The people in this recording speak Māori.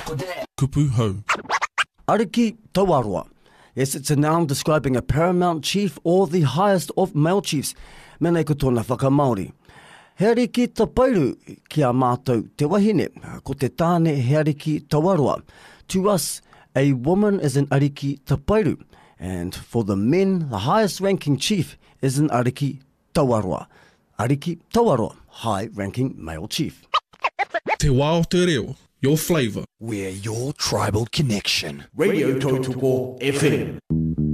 Kupu hau. Ariki Tawarua. Yes, it's a noun describing a paramount chief or the highest of male chiefs. Menei ko tōna whakamauri. He ariki tapairu ki a mātou te wahine, ko te tāne he ariki tawarua. To us, a woman is an ariki tapairu, and for the men, the highest ranking chief is an ariki tawarua. Ariki tawarua, high ranking male chief. Te wā o te reo, your flavour. We're your tribal connection. Radio Totoko FM.